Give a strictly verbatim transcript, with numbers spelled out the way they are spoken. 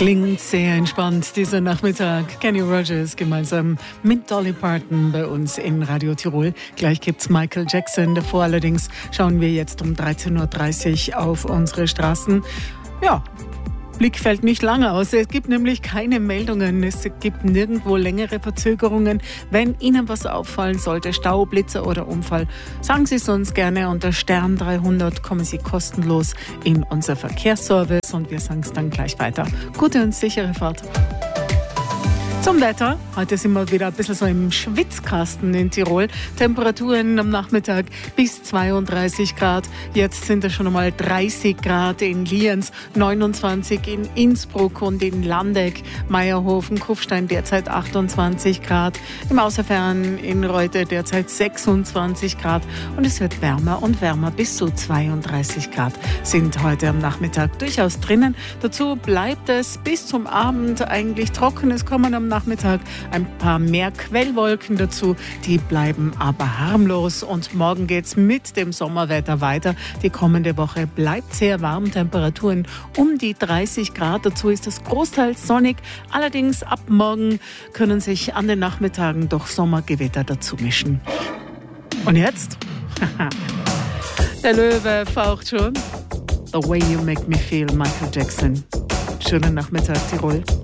Klingt sehr entspannt dieser Nachmittag. Kenny Rogers gemeinsam mit Dolly Parton bei uns in Radio Tirol. Gleich gibt's Michael Jackson. Davor allerdings schauen wir jetzt um dreizehn Uhr dreißig auf unsere Straßen. Ja, Blick fällt nicht lange aus. Es gibt nämlich keine Meldungen. Es gibt nirgendwo längere Verzögerungen. Wenn Ihnen was auffallen sollte, Stau, Blitzer oder Unfall, sagen Sie es uns gerne unter Stern dreihundert. Kommen Sie kostenlos in unser Verkehrsservice und wir sagen es dann gleich weiter. Gute und sichere Fahrt. Zum Wetter. Heute sind wir wieder ein bisschen so im Schwitzkasten in Tirol. Temperaturen am Nachmittag bis zweiunddreißig Grad. Jetzt sind es schon einmal dreißig Grad in Lienz, neunundzwanzig in Innsbruck und in Landeck, Meierhofen, Kufstein derzeit achtundzwanzig Grad. Im Außerfern in Reute derzeit sechsundzwanzig Grad. Und es wird wärmer und wärmer. Bis zu zweiunddreißig Grad sind heute am Nachmittag durchaus drinnen. Dazu bleibt es bis zum Abend eigentlich trocken. Es kommen am Nachmittag ein paar mehr Quellwolken dazu, die bleiben aber harmlos und morgen geht's mit dem Sommerwetter weiter. Die kommende Woche bleibt sehr warm, Temperaturen um die dreißig Grad, dazu ist es großteils sonnig, allerdings ab morgen können sich an den Nachmittagen doch Sommergewitter dazu mischen. Und jetzt? Der Löwe faucht schon. The way you make me feel, Michael Jackson. Schönen Nachmittag, Tirol.